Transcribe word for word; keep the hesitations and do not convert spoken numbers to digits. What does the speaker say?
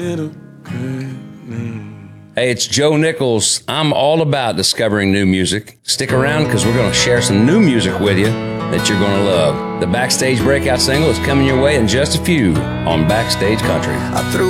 Hey, it's Joe Nichols. I'm all about discovering new music. Stick around because we're going to share some new music with you that you're going to love. The Backstage Breakout single is coming your way in just a few on Backstage Country. I threw